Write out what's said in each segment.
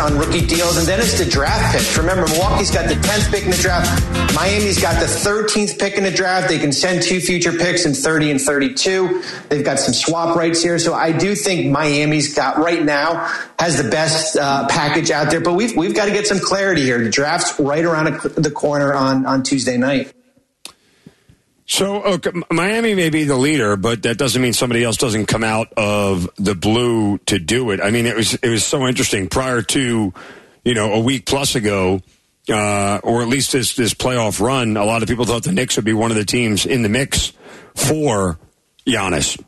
on rookie deals, and then it's the draft picks. Remember, Milwaukee's got the 10th pick in the draft. Miami's got the 13th pick in the draft. They can send 2 future picks in 30 and 32. They've got some swap rights here. So I do think Miami's got right now has the best package out there. But we've got to get some clarity here. The draft's right around the corner on Tuesday night. So, okay, Miami may be the leader, but that doesn't mean somebody else doesn't come out of the blue to do it. I mean, it was so interesting. Prior to, a week plus ago, or at least this playoff run, a lot of people thought the Knicks would be one of the teams in the mix for Giannis.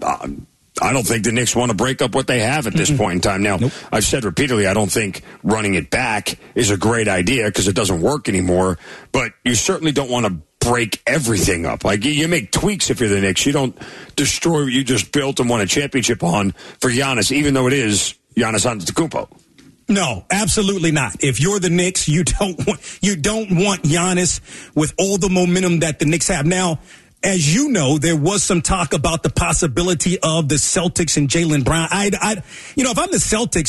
I don't think the Knicks want to break up what they have at this point in time. Now, I've said repeatedly, I don't think running it back is a great idea because it doesn't work anymore, but you certainly don't want to break everything up. Like, you make tweaks if you're the Knicks. You don't destroy what you just built and won a championship on for Giannis, even though it is Giannis Antetokounmpo. No, absolutely not. If you're the Knicks, you don't want Giannis with all the momentum that the Knicks have. Now, as you know, there was some talk about the possibility of the Celtics and Jaylen Brown. If I'm the Celtics,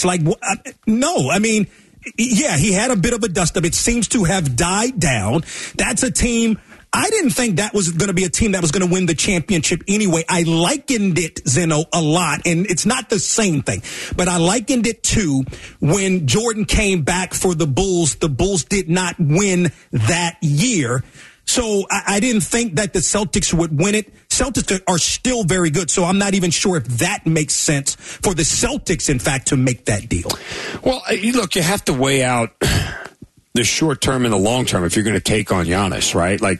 no. I mean, yeah, he had a bit of a dust-up. It seems to have died down. That's a team. I didn't think that was going to be a team that was going to win the championship anyway. I likened it, Zeno, a lot, and it's not the same thing, but I likened it to when Jordan came back for the Bulls. The Bulls did not win that year. So I didn't think that the Celtics would win it. Celtics are still very good, so I'm not even sure if that makes sense for the Celtics, in fact, to make that deal. Well, look, you have to weigh out the short term and the long term if you're going to take on Giannis, right? Like,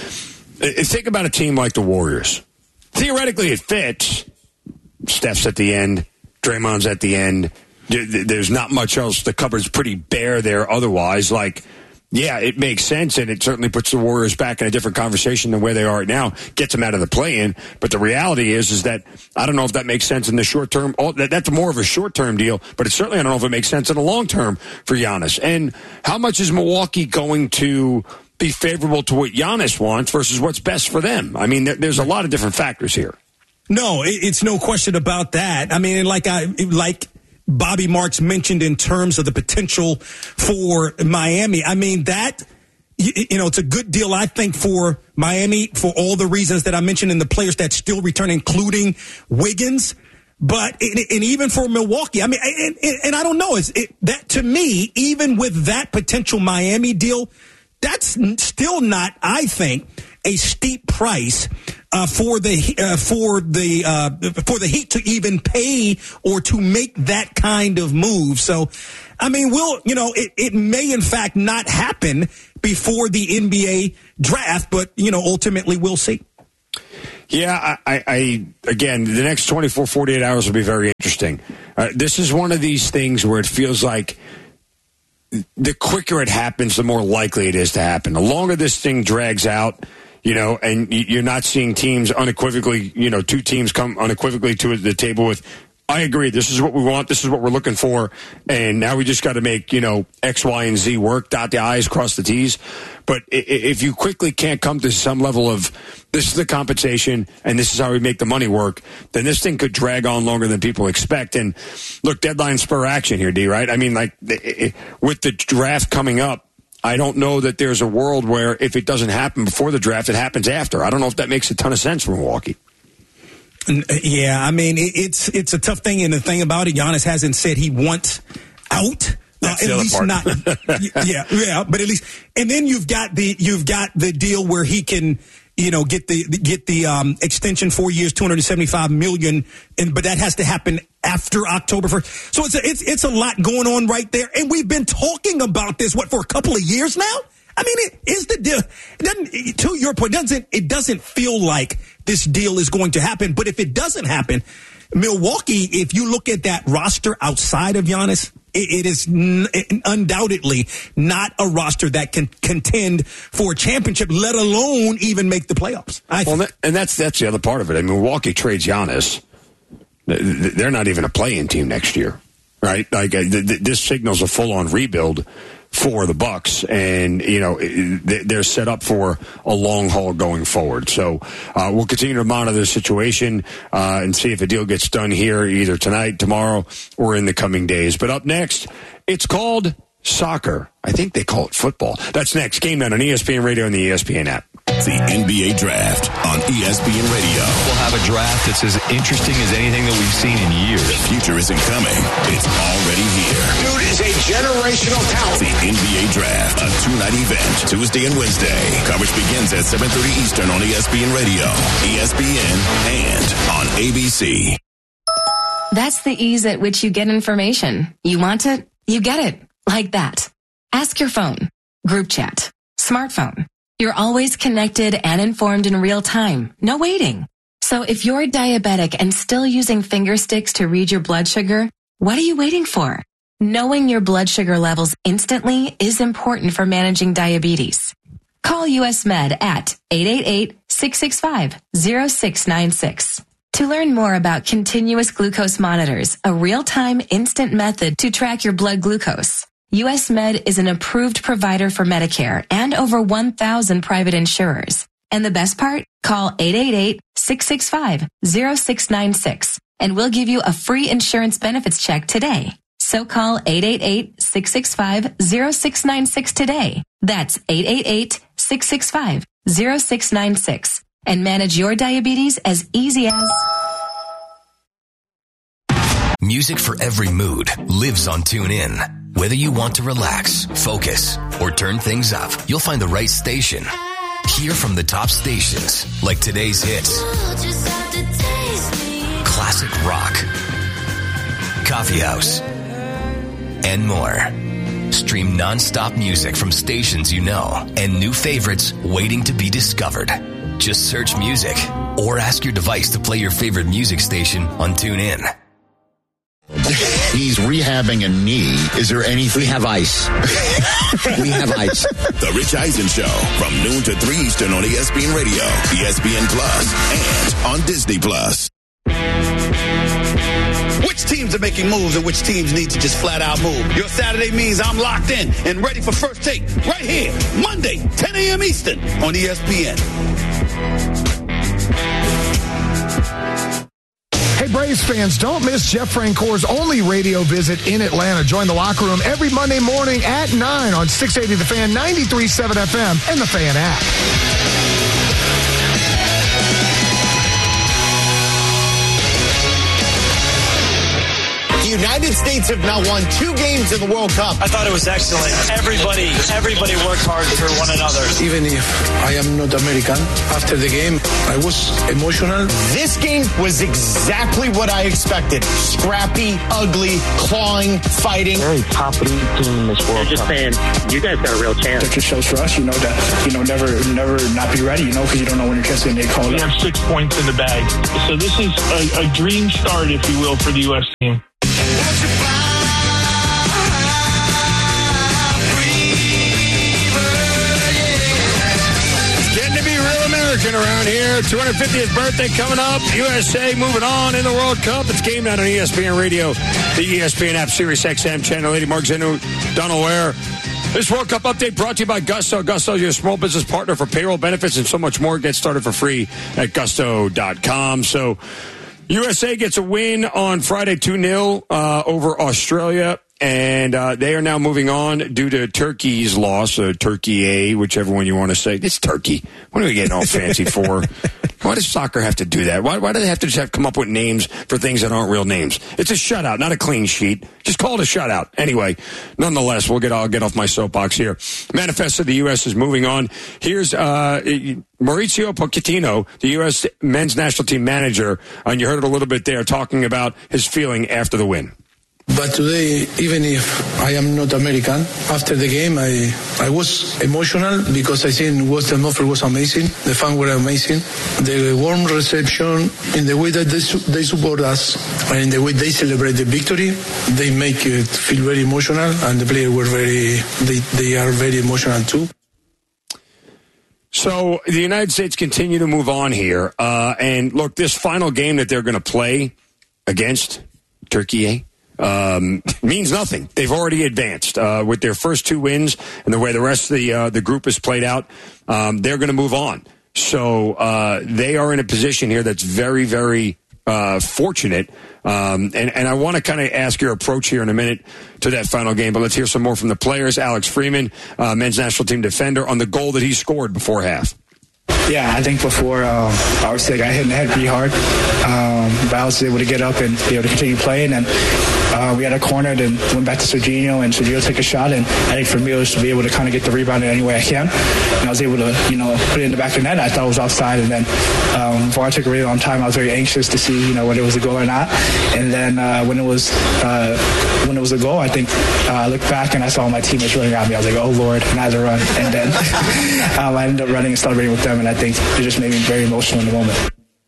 think about a team like the Warriors. Theoretically, it fits. Steph's at the end. Draymond's at the end. There's not much else. The cupboard's pretty bare there otherwise. Like, yeah, it makes sense, and it certainly puts the Warriors back in a different conversation than where they are right now, gets them out of the play-in. But the reality is that I don't know if that makes sense in the short term. That's more of a short-term deal, but certainly I don't know if it makes sense in the long term for Giannis. And how much is Milwaukee going to be favorable to what Giannis wants versus what's best for them? I mean, there's a lot of different factors here. No, it's no question about that. I mean, like Bobby Marks mentioned in terms of the potential for Miami. I mean, that, it's a good deal, I think, for Miami for all the reasons that I mentioned in the players that still return, including Wiggins. But, and even for Milwaukee, I mean, and I don't know, that to me, even with that potential Miami deal, that's still not, I think, a steep price for the Heat to even pay or to make that kind of move. So, I mean, it may in fact not happen before the NBA draft, but ultimately we'll see. Yeah, I again, the next 24, 48 hours will be very interesting. This is one of these things where it feels like the quicker it happens, the more likely it is to happen. The longer this thing drags out, and you're not seeing teams unequivocally, 2 teams come unequivocally to the table with, I agree, this is what we want, this is what we're looking for, and now we just got to make, X, Y, and Z work, dot the I's, cross the T's. But if you quickly can't come to some level of, this is the compensation, and this is how we make the money work, then this thing could drag on longer than people expect. And look, deadline spur action here, D, right? I mean, with the draft coming up, I don't know that there's a world where if it doesn't happen before the draft, it happens after. I don't know if that makes a ton of sense for Milwaukee. Yeah, I mean, it's a tough thing, and the thing about it, Giannis hasn't said he wants out. That's the other part. yeah, but at least, and then you've got the deal where he can, get the extension 4 years, $275 million, but that has to happen after October 1st. So it's a lot going on right there, and we've been talking about this for a couple of years now. I mean, it is the deal. To your point, it doesn't feel like this deal is going to happen. But if it doesn't happen, Milwaukee, if you look at that roster outside of Giannis, it is undoubtedly not a roster that can contend for a championship, let alone even make the playoffs. And that's the other part of it. I mean, Milwaukee trades Giannis. They're not even a play-in team next year, right? Like this signals a full-on rebuild for the Bucks, and they're set up for a long haul going forward. So we'll continue to monitor the situation and see if a deal gets done here either tonight, tomorrow, or in the coming days. But up next, It's called soccer. I think they call it football. That's next. Game Night on ESPN Radio and the ESPN app. The NBA Draft on ESPN Radio. We'll have a draft that's as interesting as anything that we've seen in years. The future isn't coming. It's already here. Dude is a generational talent. The NBA Draft, a two-night event, Tuesday and Wednesday. Coverage begins at 7:30 Eastern on ESPN Radio, ESPN, and on ABC. That's the ease at which you get information. You want it, you get it. Like that. Ask your phone, group chat, smartphone. You're always connected and informed in real time. No waiting. So if you're diabetic and still using finger sticks to read your blood sugar, what are you waiting for? Knowing your blood sugar levels instantly is important for managing diabetes. Call US Med at 888-665-0696. To learn more about continuous glucose monitors, a real-time instant method to track your blood glucose. US Med is an approved provider for Medicare and over 1,000 private insurers. And the best part? Call 888-665-0696 and we'll give you a free insurance benefits check today. So call 888-665-0696 today. That's 888-665-0696 and manage your diabetes as easy as... Music for every mood lives on TuneIn. Whether you want to relax, focus, or turn things up, you'll find the right station. Hear from the top stations like today's hits, classic rock, coffee house, and more. Stream non-stop music from stations you know and new favorites waiting to be discovered. Just search music or ask your device to play your favorite music station on TuneIn. He's rehabbing a knee. Is there anything? We have ice. We have ice. The Rich Eisen Show from noon to 3 Eastern on ESPN Radio, ESPN Plus, and on Disney Plus. Which teams are making moves and which teams need to just flat out move? Your Saturday means I'm locked in and ready for First Take right here, Monday, 10 a.m. Eastern on ESPN. Hey, Braves fans, don't miss Jeff Francoeur's only radio visit in Atlanta. Join the locker room every Monday morning at 9 on 680 The Fan, 93.7 FM, and the Fan app. The United States have now won 2 games in the World Cup. I thought it was excellent. Everybody worked hard for one another. Even if I am not American, after the game, I was emotional. This game was exactly what I expected. Scrappy, ugly, clawing, fighting. Very top-league team in this World Cup. They're just saying, you guys got a real chance. That just shows for us, never not be ready, because you don't know when your chance is going to get called up. We have 6 points in the bag. So this is a dream start, if you will, for the U.S. team. Getting to be real American around here. 250th birthday coming up. USA moving on in the World Cup. It's Game Night on ESPN Radio, the ESPN app, Sirius XM, Channel 80. Mark Zeno, Donald Ware. This World Cup update brought to you by Gusto. Gusto is your small business partner for payroll benefits and so much more. Get started for free at gusto.com. So USA gets a win on Friday 2-0 over Australia, and they are now moving on due to Turkey's loss, or Turkey A, whichever one you want to say. It's Turkey. What are we getting all fancy for? Why does soccer have to do that? Why do they have to just come up with names for things that aren't real names? It's a shutout, not a clean sheet. Just call it a shutout. Anyway, nonetheless, I'll get off my soapbox here. Manifesto, the U.S. is moving on. Here's Mauricio Pochettino, the U.S. men's national team manager, and you heard it a little bit there, talking about his feeling after the win. But today, even if I am not American, after the game, I was emotional because I think the atmosphere was amazing. The fans were amazing. The warm reception, in the way that they support us, and in the way they celebrate the victory, they make it feel very emotional, and the players were they are very emotional too. So the United States continue to move on here. And look, this final game that they're going to play against Turkey means nothing. They've already advanced with their first 2 wins, and the way the rest of the group is played out, they're going to move on. So they are in a position here that's very, very fortunate. And I want to kind of ask your approach here in a minute to that final game, but let's hear some more from the players. Alex Freeman, men's national team defender, on the goal that he scored before half. Yeah, I think before, obviously, I got hit in the head pretty hard, but I was able to get up and be able to continue playing, and we had a corner, then went back to Serginho, and Serginho took a shot, and I think for me it was to be able to kind of get the rebound in any way I can, and I was able to, put it in the back of the net. I thought it was offside, and then before I took a really long time, I was very anxious to see, whether it was a goal or not, and then when it was a goal, I think I looked back and I saw my teammates running around me. I was like, oh Lord, and I had to run, and then I ended up running and celebrating with them, and I think it just made me very emotional in the moment.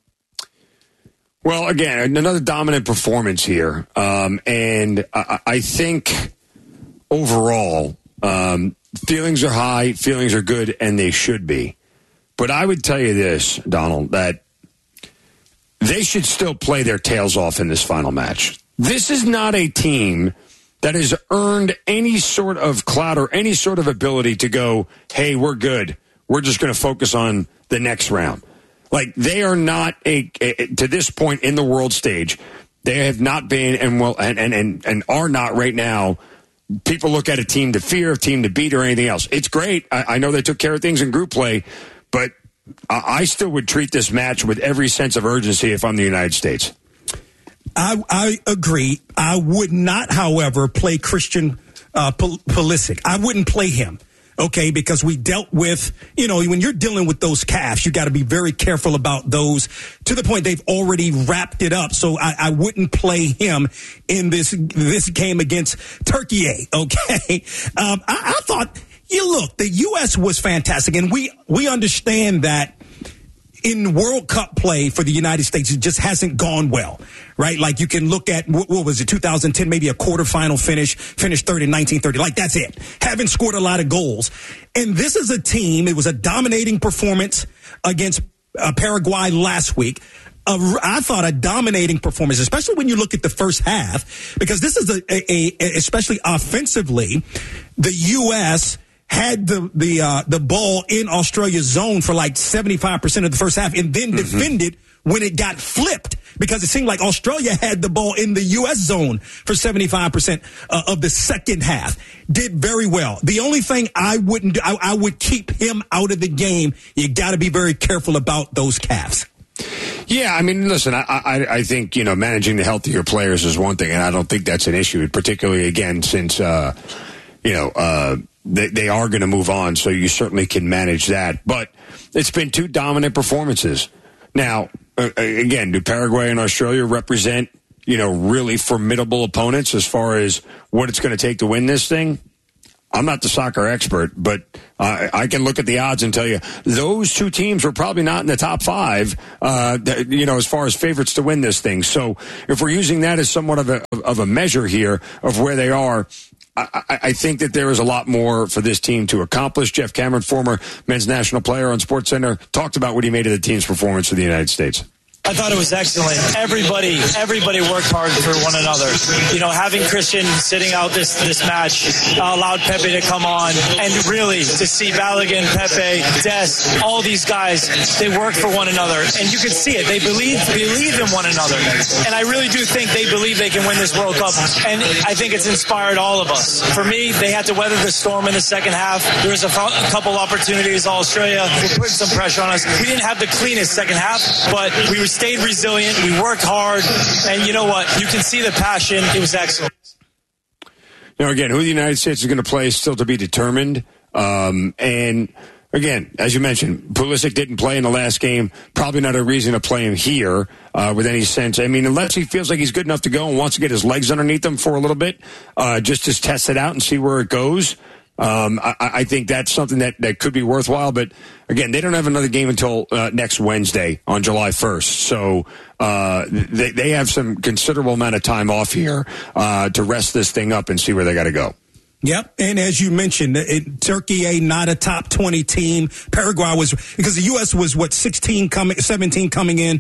Well, again, another dominant performance here. And I think overall, feelings are high, feelings are good, and they should be. But I would tell you this, Donald, that they should still play their tails off in this final match. This is not a team that has earned any sort of clout or any sort of ability to go, hey, we're good. We're just going to focus on the next round. Like, they are not to this point in the world stage, they have not been and are not right now. People look at a team to fear, a team to beat, or anything else. It's great. I know they took care of things in group play, but I still would treat this match with every sense of urgency if I'm the United States. I agree. I would not, however, play Christian Pulisic. I wouldn't play him. Okay, because we dealt with, when you're dealing with those calves, you got to be very careful about those to the point they've already wrapped it up. So I wouldn't play him in this game against Turkey. Okay. I thought, look, the U.S. was fantastic, and we understand that in World Cup play for the United States, it just hasn't gone well, right? Like, you can look at, what was it, 2010, maybe a quarterfinal finished third in 1930. Like, that's it. Haven't scored a lot of goals. And this is a team, it was a dominating performance against Paraguay last week. I thought a dominating performance, especially when you look at the first half, because this is especially offensively, the U.S. had the ball in Australia's zone for like 75% of the first half, and then defended when it got flipped, because it seemed like Australia had the ball in the U.S. zone for 75% of the second half. Did very well. The only thing I wouldn't do, I would keep him out of the game. You got to be very careful about those calves. Yeah, I mean, listen, I think, managing the health of your players is one thing, and I don't think that's an issue, particularly, again, since, they are going to move on, so you certainly can manage that. But it's been two dominant performances. Now, again, do Paraguay and Australia represent, really formidable opponents as far as what it's going to take to win this thing? I'm not the soccer expert, but I can look at the odds and tell you those two teams were probably not in the top five, as far as favorites to win this thing. So if we're using that as somewhat of a measure here of where they are, I think that there is a lot more for this team to accomplish. Jeff Cameron, former men's national player on SportsCenter, talked about what he made of the team's performance for the United States. I thought it was excellent. Everybody worked hard for one another. Having Christian sitting out this match allowed Pepe to come on, and really to see Balogun, Pepe, Des, all these guys, they work for one another, and you can see it. They believe in one another, and I really do think they believe they can win this World Cup, and I think it's inspired all of us. For me, they had to weather the storm in the second half. There was a couple opportunities. Australia were putting some pressure on us. We didn't have the cleanest second half, but we stayed resilient. We worked hard, and you know what? You can see the passion. It was excellent. Now, again, who the United States is going to play is still to be determined. And again, as you mentioned, Pulisic didn't play in the last game. Probably not a reason to play him here with any sense. I mean, unless he feels like he's good enough to go and wants to get his legs underneath him for a little bit, just to test it out and see where it goes. I think that's something that could be worthwhile. But again, they don't have another game until next Wednesday on July 1st. So they have some considerable amount of time off here to rest this thing up and see where they got to go. Yep, and as you mentioned, Turkey not a top 20 team. Paraguay was, because the U.S. was 17 coming in,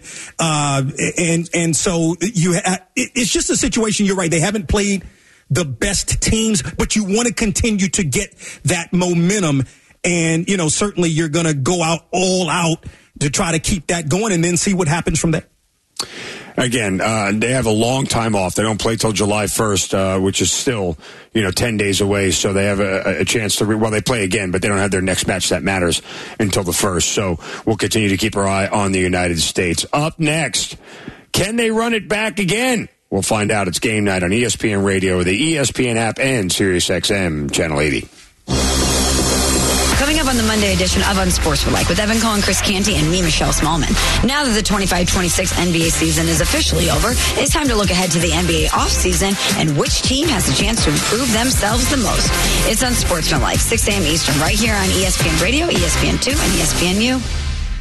and so it's just a situation. You're right; they haven't played the best teams, but you want to continue to get that momentum. And, certainly you're going to go all out to try to keep that going and then see what happens from there. again, they have a long time off. They don't play till July 1st, which is still, 10 days away. So they have a chance to, they play again, but they don't have their next match that matters until the 1st. So we'll continue to keep our eye on the United States. Up next, can they run it back again? We'll find out. It's Game Night on ESPN Radio, the ESPN app, and SiriusXM Channel 80. Coming up on the Monday edition of Unsportsmanlike with Evan Cohen, Chris Canty, and me, Michelle Smallman. Now that the 25-26 NBA season is officially over, it's time to look ahead to the NBA offseason and which team has a chance to improve themselves the most. It's Unsportsmanlike, 6 a.m. Eastern, right here on ESPN Radio, ESPN2, and ESPNU.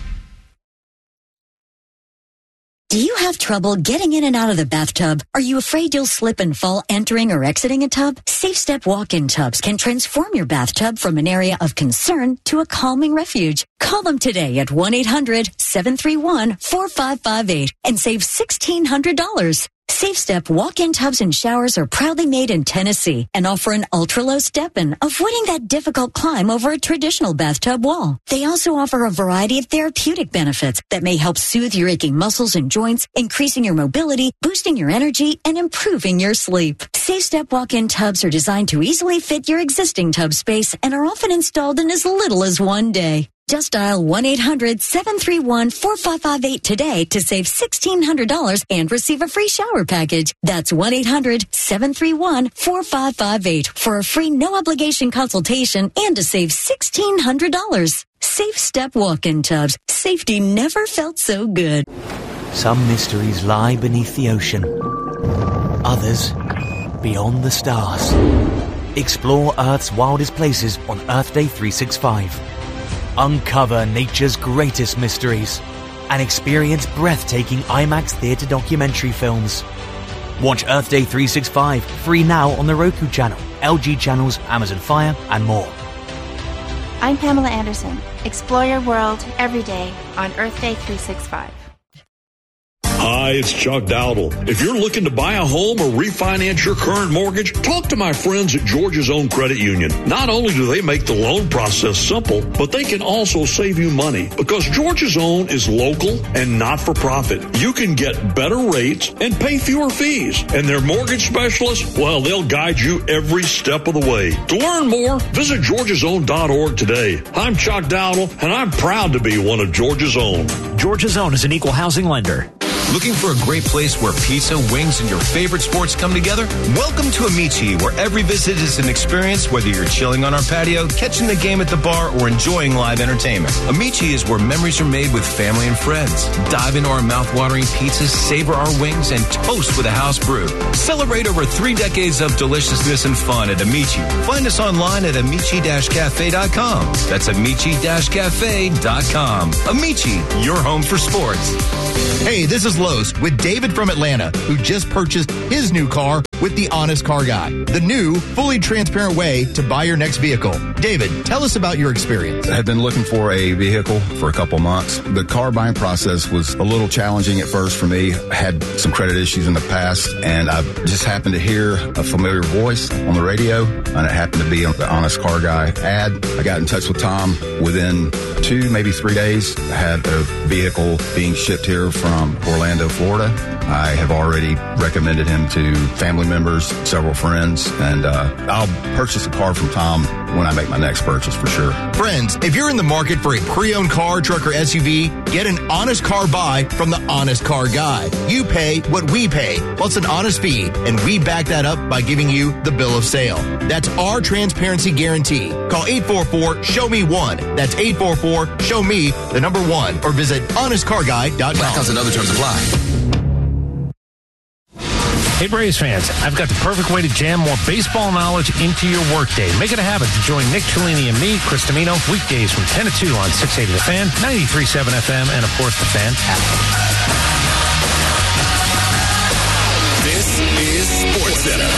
Do you have trouble getting in and out of the bathtub? Are you afraid you'll slip and fall entering or exiting a tub? Safe Step walk-in tubs can transform your bathtub from an area of concern to a calming refuge. Call them today at 1-800-731-4558 and save $1,600. Safe Step walk-in tubs and showers are proudly made in Tennessee and offer an ultra-low step-in, avoiding that difficult climb over a traditional bathtub wall. They also offer a variety of therapeutic benefits that may help soothe your aching muscles and joints, increasing your mobility, boosting your energy, and improving your sleep. Safe Step walk-in tubs are designed to easily fit your existing tub space and are often installed in as little as one day. Just dial 1-800-731-4558 today to save $1,600 and receive a free shower package. That's 1-800-731-4558 for a free no-obligation consultation and to save $1,600. Safe Step walk-in tubs. Safety never felt so good. Some mysteries lie beneath the ocean. Others beyond the stars. Explore Earth's wildest places on Earth Day 365. Uncover nature's greatest mysteries and experience breathtaking IMAX theater documentary films. Watch Earth Day 365 free now on the Roku channel, LG channels, Amazon Fire, and more. I'm Pamela Anderson. Explore your world every day on Earth Day 365. Hi, it's Chuck Dowdle. If you're looking to buy a home or refinance your current mortgage, talk to my friends at Georgia's Own Credit Union. Not only do they make the loan process simple, but they can also save you money because Georgia's Own is local and not-for-profit. You can get better rates and pay fewer fees. And their mortgage specialists, well, they'll guide you every step of the way. To learn more, visit georgiasown.org today. I'm Chuck Dowdle, and I'm proud to be one of Georgia's Own. Georgia's Own is an equal housing lender. Looking for a great place where pizza, wings, and your favorite sports come together? Welcome to Amici, where every visit is an experience, whether you're chilling on our patio, catching the game at the bar, or enjoying live entertainment. Amici is where memories are made with family and friends. Dive into our mouth-watering pizzas, savor our wings, and toast with a house brew. Celebrate over 3 decades of deliciousness and fun at Amici. Find us online at amici-cafe.com. That's amici-cafe.com. Amici, your home for sports. Hey, this is Los with David from Atlanta, who just purchased his new car with the Honest Car Guy, the new, fully transparent way to buy your next vehicle. David, tell us about your experience. I had been looking for a vehicle for a couple months. The car buying process was a little challenging at first for me. I had some credit issues in the past, and I just happened to hear a familiar voice on the radio, and it happened to be on the Honest Car Guy ad. I got in touch with Tom. Within 2, maybe 3 days, I had a vehicle being shipped here from Orlando, Florida. I have already recommended him to family members, several friends, and I'll purchase a car from Tom when I make my next purchase for sure. Friends, if you're in the market for a pre-owned car, truck, or SUV, get an honest car buy from the Honest Car Guy. You pay what we pay, plus an honest fee, and we back that up by giving you the bill of sale. That's our transparency guarantee. Call 844-SHOW-ME-1. That's 844-SHOW-ME, the number 1, or visit honestcarguy.com. Blackouts and other terms apply. Hey, Braves fans, I've got the perfect way to jam more baseball knowledge into your workday. Make it a habit to join Nick Cellini and me, Chris Domino, weekdays from 10 to 2 on 680 The Fan, 93.7 FM, and, of course, The Fan app. This is SportsCenter.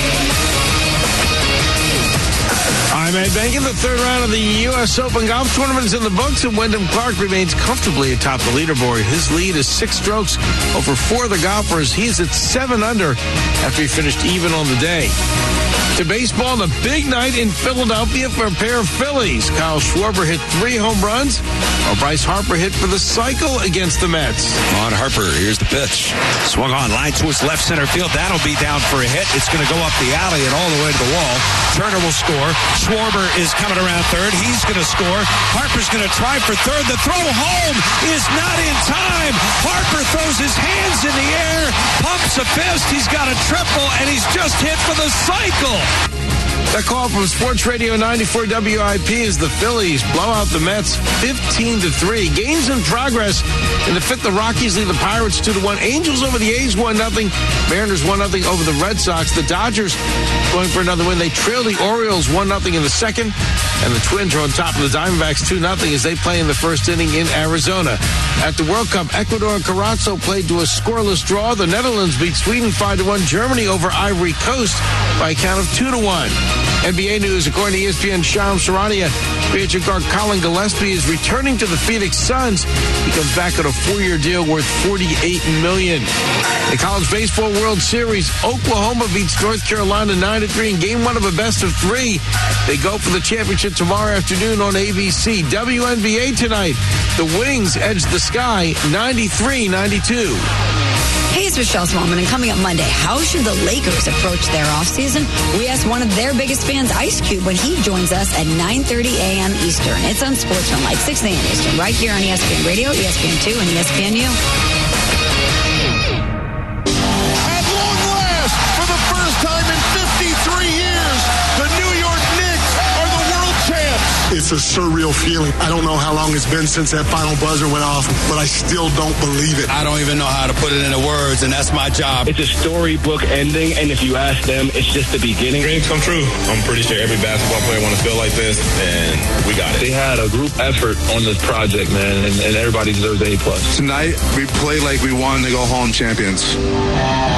I'm Ed Bankin. The third round of the U.S. Open golf tournament is in the books, and Wyndham Clark remains comfortably atop the leaderboard. His lead is 6 strokes over 4 of the golfers. He's at 7 under after he finished even on the day. To baseball, the big night in Philadelphia for a pair of Phillies. Kyle Schwarber hit 3 home runs, while Bryce Harper hit for the cycle against the Mets. On Harper, here's the pitch. Swung on, line towards left center field. That'll be down for a hit. It's going to go up the alley and all the way to the wall. Turner will score. Schwarber is coming around third. He's going to score. Harper's going to try for third. The throw home is not in time. Harper throws his hands in the air, pumps a fist. He's got a triple, and he's just hit for the cycle. That call from Sports Radio 94 WIP is the Phillies blow out the Mets 15-3. Games in progress. In the fifth, the Rockies lead the Pirates 2-1. Angels over the A's 1-0. Mariners 1-0 over the Red Sox. The Dodgers going for another win. They trail the Orioles 1-0 in the second. And the Twins are on top of the Diamondbacks 2-0 as they play in the first inning in Arizona. At the World Cup, Ecuador and Carrasco played to a scoreless draw. The Netherlands beat Sweden 5-1. Germany over Ivory Coast by a count of 2-1. NBA news, according to ESPN, Shams Charania, free agent guard Colin Gillespie is returning to the Phoenix Suns. He comes back on a 4-year deal worth $48 million. The College Baseball World Series, Oklahoma beats North Carolina 9-3 in game 1 of a best-of-3. They go for the championship tomorrow afternoon on ABC. WNBA tonight, the Wings edge the Sky 93-92. Hey, it's Michelle Smallman, and coming up Monday, how should the Lakers approach their offseason? We asked one of their biggest fans, Ice Cube, when he joins us at 9:30 a.m. Eastern. It's on Sportsmanlike, 6 a.m. Eastern, right here on ESPN Radio, ESPN2, and ESPNU. At long last, for the first time in 53 years, the New York Knicks are the world champs. It's a surreal feeling. I don't know how long it's been since that final buzzer went off, but I still don't believe it. I don't even know how to put it into words, and that's my job. It's a storybook ending, and if you ask them, it's just the beginning. Dreams come true. I'm pretty sure every basketball player wants to feel like this, and we got it. They had a group effort on this project, man, and everybody deserves an A+. Tonight, we played like we wanted to go home champions.